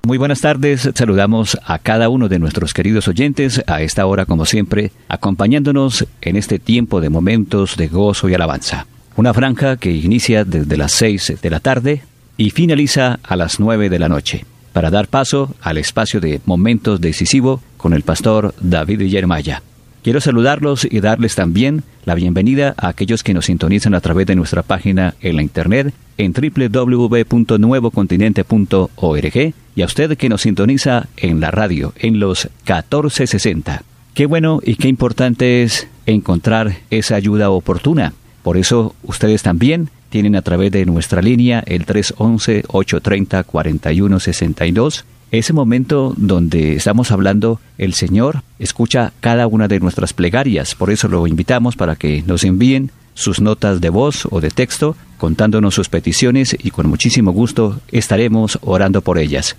Muy buenas tardes, saludamos a cada uno de nuestros queridos oyentes a esta hora, como siempre, acompañándonos en este tiempo de momentos de gozo y alabanza. Una franja que inicia desde las 6 de la tarde y finaliza a las 9 de la noche, para dar paso al espacio de momentos decisivos con el pastor David Yermaya. Quiero saludarlos y darles también la bienvenida a aquellos que nos sintonizan a través de nuestra página en la internet en www.nuevocontinente.org y a usted que nos sintoniza en la radio en los 1460. Qué bueno y qué importante es encontrar esa ayuda oportuna. Por eso ustedes también tienen a través de nuestra línea el 311-830-4162. Ese momento donde estamos hablando, el Señor escucha cada una de nuestras plegarias. Por eso lo invitamos para que nos envíen sus notas de voz o de texto, contándonos sus peticiones y con muchísimo gusto estaremos orando por ellas.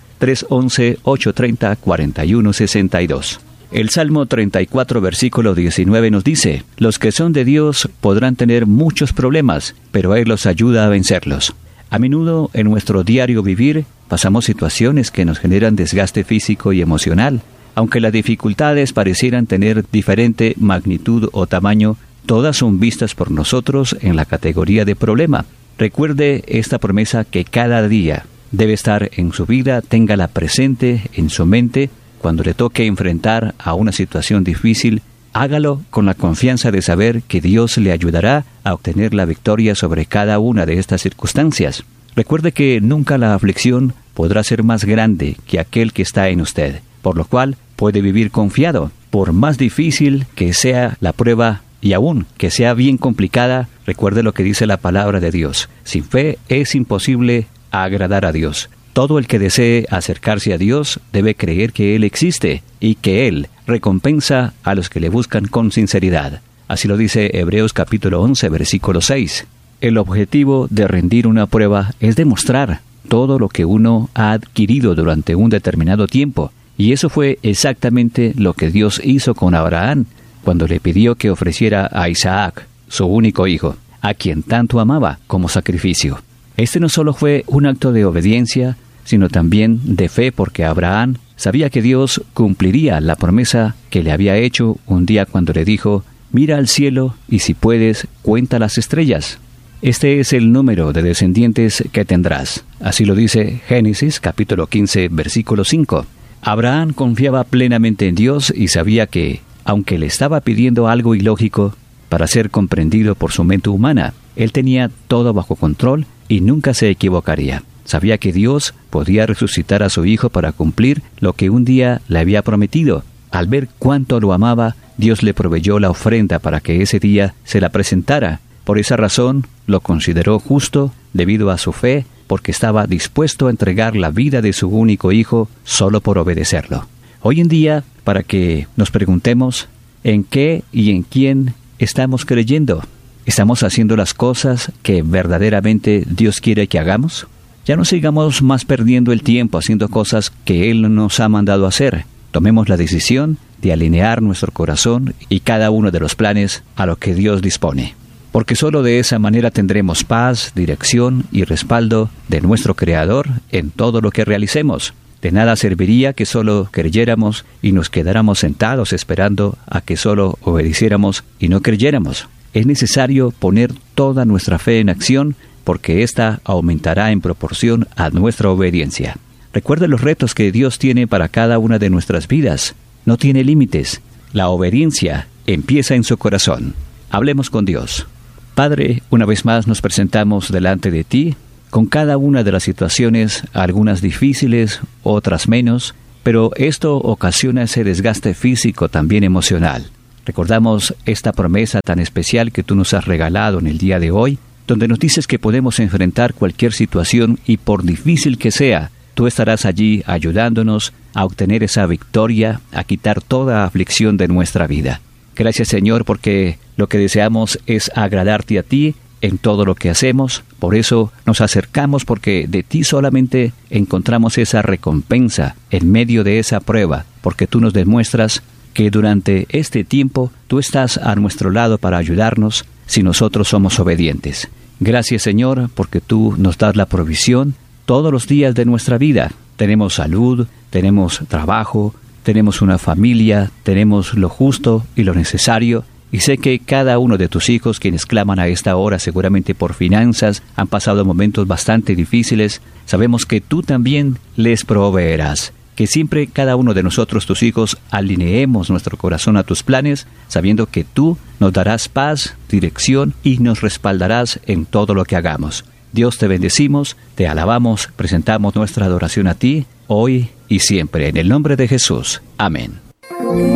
311-830-4162. El Salmo 34, versículo 19 nos dice: los que son de Dios podrán tener muchos problemas, pero Él los ayuda a vencerlos. A menudo en nuestro diario vivir pasamos situaciones que nos generan desgaste físico y emocional. Aunque las dificultades parecieran tener diferente magnitud o tamaño, todas son vistas por nosotros en la categoría de problema. Recuerde esta promesa que cada día debe estar en su vida, téngala presente en su mente. Cuando le toque enfrentar a una situación difícil, hágalo con la confianza de saber que Dios le ayudará a obtener la victoria sobre cada una de estas circunstancias. Recuerde que nunca la aflicción podrá ser más grande que aquel que está en usted, por lo cual puede vivir confiado. Por más difícil que sea la prueba y aún que sea bien complicada, recuerde lo que dice la palabra de Dios: sin fe es imposible agradar a Dios. Todo el que desee acercarse a Dios debe creer que Él existe y que Él recompensa a los que le buscan con sinceridad. Así lo dice Hebreos capítulo 11, versículo 6. El objetivo de rendir una prueba es demostrar todo lo que uno ha adquirido durante un determinado tiempo. Y eso fue exactamente lo que Dios hizo con Abraham cuando le pidió que ofreciera a Isaac, su único hijo, a quien tanto amaba, como sacrificio. Este no solo fue un acto de obediencia, sino también de fe, porque Abraham sabía que Dios cumpliría la promesa que le había hecho un día cuando le dijo: mira al cielo y si puedes, cuenta las estrellas. Este es el número de descendientes que tendrás. Así lo dice Génesis capítulo 15, versículo 5. Abraham confiaba plenamente en Dios y sabía que, aunque le estaba pidiendo algo ilógico para ser comprendido por su mente humana, él tenía todo bajo control y nunca se equivocaría. Sabía que Dios podía resucitar a su hijo para cumplir lo que un día le había prometido. Al ver cuánto lo amaba, Dios le proveyó la ofrenda para que ese día se la presentara. Por esa razón, lo consideró justo debido a su fe, porque estaba dispuesto a entregar la vida de su único hijo solo por obedecerlo. Hoy en día, para que nos preguntemos en qué y en quién estamos creyendo, ¿estamos haciendo las cosas que verdaderamente Dios quiere que hagamos? Ya no sigamos más perdiendo el tiempo haciendo cosas que Él nos ha mandado hacer. Tomemos la decisión de alinear nuestro corazón y cada uno de los planes a lo que Dios dispone. Porque solo de esa manera tendremos paz, dirección y respaldo de nuestro Creador en todo lo que realicemos. De nada serviría que solo creyéramos y nos quedáramos sentados esperando a que solo obedeciéramos y no creyéramos. Es necesario poner toda nuestra fe en acción, porque ésta aumentará en proporción a nuestra obediencia. Recuerde los retos que Dios tiene para cada una de nuestras vidas. No tiene límites. La obediencia empieza en su corazón. Hablemos con Dios. Padre, una vez más nos presentamos delante de ti, con cada una de las situaciones, algunas difíciles, otras menos, pero esto ocasiona ese desgaste físico, también emocional. Recordamos esta promesa tan especial que tú nos has regalado en el día de hoy, donde nos dices que podemos enfrentar cualquier situación y por difícil que sea, tú estarás allí ayudándonos a obtener esa victoria, a quitar toda aflicción de nuestra vida. Gracias, Señor, porque lo que deseamos es agradarte a ti en todo lo que hacemos. Por eso nos acercamos, porque de ti solamente encontramos esa recompensa en medio de esa prueba, porque tú nos demuestras que durante este tiempo tú estás a nuestro lado para ayudarnos si nosotros somos obedientes. Gracias, Señor, porque tú nos das la provisión todos los días de nuestra vida. Tenemos salud, tenemos trabajo, tenemos una familia, tenemos lo justo y lo necesario. Y sé que cada uno de tus hijos, quienes claman a esta hora seguramente por finanzas, han pasado momentos bastante difíciles. Sabemos que tú también les proveerás. Que siempre cada uno de nosotros, tus hijos, alineemos nuestro corazón a tus planes, sabiendo que tú nos darás paz, dirección y nos respaldarás en todo lo que hagamos. Dios, te bendecimos, te alabamos, presentamos nuestra adoración a ti, hoy y siempre. En el nombre de Jesús. Amén.